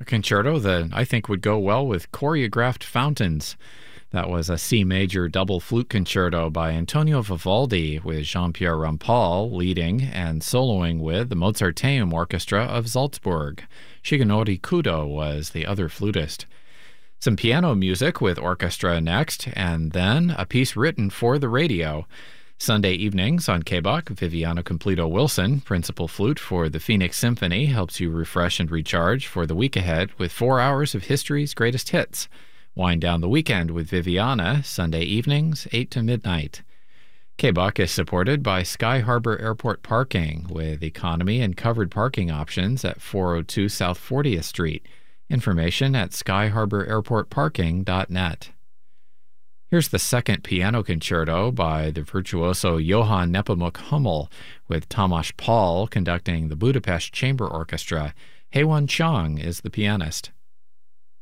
concerto that I think would go well with choreographed fountains. That was a C major double flute concerto by Antonio Vivaldi with Jean-Pierre Rampal leading and soloing with the Mozarteum Orchestra of Salzburg. Shigenori Kudo was the other flutist. Some piano music with orchestra next, and then a piece written for the radio. Sunday evenings on KBOK, Viviana Completo Wilson, principal flute for the Phoenix Symphony, helps you refresh and recharge for the week ahead with 4 hours of history's greatest hits. Wind down the weekend with Viviana, Sunday evenings, 8 to midnight. KBOK is supported by Sky Harbor Airport Parking with economy and covered parking options at 402 South 40th Street. Information at skyharbораirportparking.net. Here's the second piano concerto by the virtuoso Johann Nepomuk Hummel, with Tamás Paul conducting the Budapest Chamber Orchestra. Haewon Chung is the pianist.